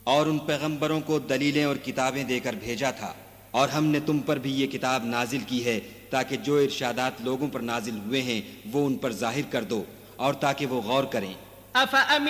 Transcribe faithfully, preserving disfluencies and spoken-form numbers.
और उन पैगंबरों को दलीलें और किताबें देकर भेजा था, और हमने तुम पर भी ये किताब नाजिल की है ताकि जो इरशादात लोगों पर नाजिल हुए हैं वो उन पर जाहिर कर दो, और ताकि वो गौर करें।